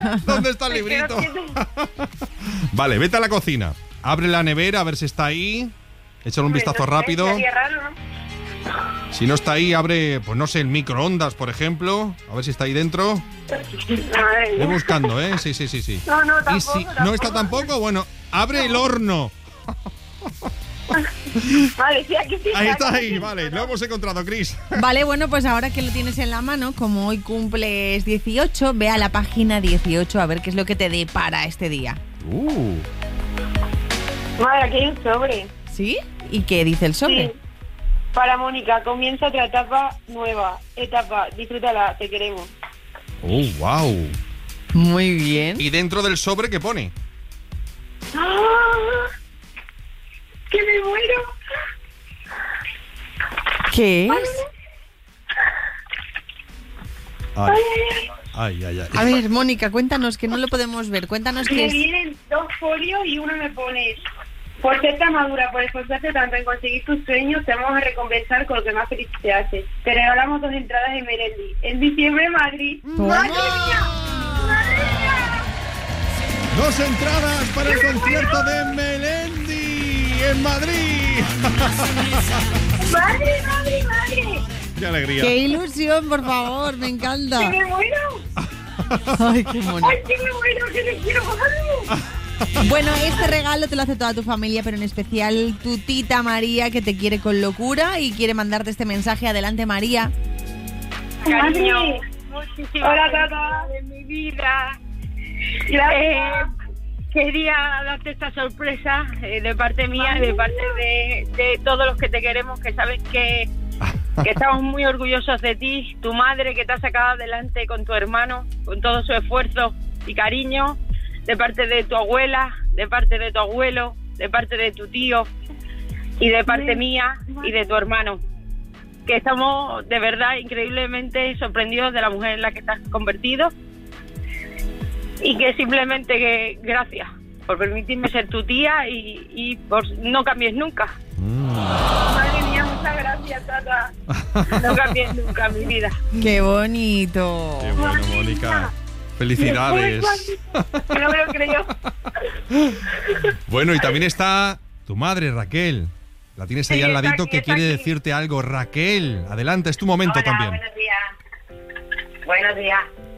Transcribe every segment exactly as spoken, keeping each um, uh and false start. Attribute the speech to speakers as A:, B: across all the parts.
A: ¿Dónde está el librito? Vale, vete a la cocina. Abre la nevera a ver si está ahí. Échale un vistazo rápido. Si no está ahí, abre, pues no sé, el microondas, por ejemplo. A ver si está ahí dentro. Voy buscando, ¿eh? Sí, sí, sí, sí.
B: No, no, tampoco,
A: y si
B: tampoco.
A: no está tampoco, bueno, abre el horno.
B: Vale, sí, aquí sí.
A: Ahí está, ahí, vale, lo hemos encontrado, Cris.
C: Vale, bueno, pues ahora que lo tienes en la mano, como hoy cumples dieciocho, ve a la página dieciocho a ver qué es lo que te depara este día.
A: Uh.
B: Vale, aquí hay un sobre.
C: ¿Sí? ¿Y qué dice el sobre?
B: Sí. Para Mónica, comienza otra etapa nueva. Etapa, disfrútala, te queremos.
A: Oh, wow.
C: Muy bien.
A: ¿Y dentro del sobre qué pone?
B: ¡Ah! ¡Que me muero!
C: ¿Qué es?
A: Ay, ay, ay, ay.
C: A ver, Mónica, cuéntanos, que no lo podemos ver. Cuéntanos qué
B: Me
C: es.
B: vienen dos folios y uno me pone: por ser tan madura, por esforzarte tanto en conseguir tus sueños, te vamos a recompensar con lo que más feliz te hace. Te regalamos dos entradas en Melendi. En diciembre, Madrid. ¡Madre mía! ¡Madre mía!
A: Dos entradas para el concierto de Melendi en Madrid.
B: ¡Madre, madre, madre!
A: ¡Qué alegría!
C: ¡Qué ilusión, por favor! Me encanta.
B: ¡Que me muero!
C: Ay, qué mono.
B: ¡Ay, que me muero! ¡Que te quiero, madre!
C: Bueno, este regalo te lo hace toda tu familia, pero en especial tu tita María, que te quiere con locura y quiere mandarte este mensaje. Adelante, María.
B: Cariño,
D: muchísimas
B: hola,
D: gracias
B: Tata.
D: de mi vida.
B: Gracias.
D: Eh, quería darte esta sorpresa eh, de parte mía y de parte de, de todos los que te queremos, que sabes que, que estamos muy orgullosos de ti, tu madre que te ha sacado adelante con tu hermano, con todo su esfuerzo y cariño, de parte de tu abuela, de parte de tu abuelo, de parte de tu tío y de parte mía y de tu hermano. Que estamos de verdad increíblemente sorprendidos de la mujer en la que te has convertido y que simplemente que gracias por permitirme ser tu tía y, y por no cambies nunca.
A: Mm.
B: Madre mía, muchas gracias, Tata.
D: No cambies nunca mi vida.
C: ¡Qué bonito!
A: ¡Qué bueno, Mónica! ¡Felicidades!
B: No me lo creo.
A: Bueno, y también está tu madre, Raquel. La tienes ahí
B: Sí,
A: al
B: está
A: ladito
B: aquí,
A: que
B: está
A: quiere
B: aquí.
A: decirte algo. Raquel, adelante, es tu momento
E: Hola,
A: también.
E: buenos días. Buenos días.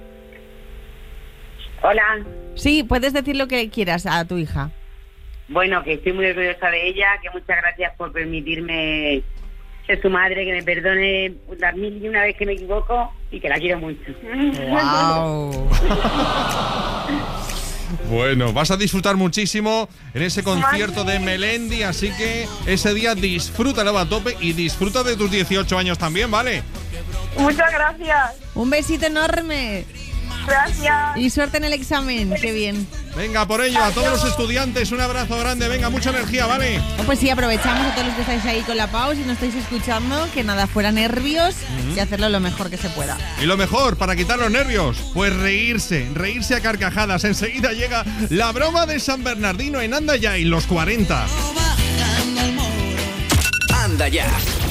E: Hola.
C: Sí, puedes decir lo que quieras a tu hija.
E: Bueno, que estoy muy orgullosa de ella, que muchas gracias por permitirme ser su madre, que me perdone las mil y una vez que me equivoco y que la quiero mucho.
C: ¡Wow!
A: Bueno, vas a disfrutar muchísimo en ese concierto de Melendi, así que ese día disfrútalo a tope y disfruta de tus dieciocho años también, ¿vale?
B: Muchas gracias.
C: Un besito enorme
B: Gracias.
C: y suerte en el examen. ¡Qué bien!
A: Venga, por ello, a todos los estudiantes, un abrazo grande, venga, mucha energía, ¿vale?
C: Oh, pues sí, aprovechamos a todos los que estáis ahí con la Pau, si no estáis escuchando, que nada, fuera nervios y hacerlo lo mejor que se pueda.
A: Y lo mejor, para quitar los nervios, pues reírse, reírse a carcajadas. Enseguida llega la broma de San Bernardino en Anda Ya y los cuarenta.
F: Anda Ya,